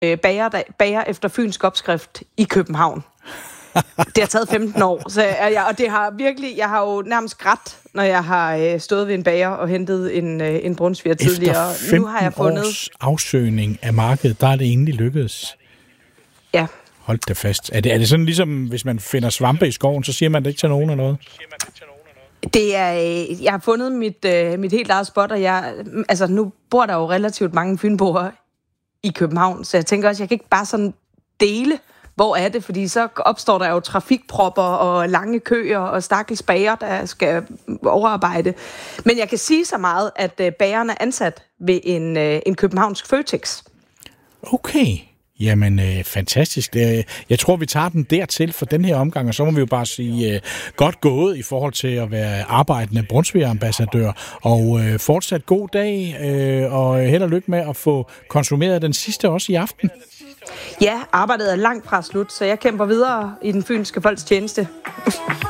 bager efter fynsk opskrift i København. Det har taget 15 år, og det har virkelig, jeg har jo nærmest grædt, når jeg har stået ved en bager og hentet en brunsviger tidligere. Efter 15 nu har jeg fundet års afsøgning af markedet, der er det egentlig lykkedes. Ja. Hold da fast. Er det sådan ligesom, hvis man finder svampe i skoven, så siger man det ikke til nogen eller noget? Det er, jeg har fundet mit helt eget spot, og nu bor der jo relativt mange fynboer i København, så jeg tænker også, jeg kan ikke bare sådan dele, hvor er det, fordi så opstår der jo trafikpropper og lange køer og stakkels bager, der skal overarbejde. Men jeg kan sige så meget, at bageren er ansat ved en københavnsk Føtex. Okay. Jamen, fantastisk. Jeg tror, vi tager den dertil for den her omgang, og så må vi jo bare sige godt gået i forhold til at være arbejdende brunsvigerambassadør. Og fortsat god dag, og held og lykke med at få konsumeret den sidste også i aften. Ja, arbejdet er langt fra slut, så jeg kæmper videre i den fynske folks tjeneste.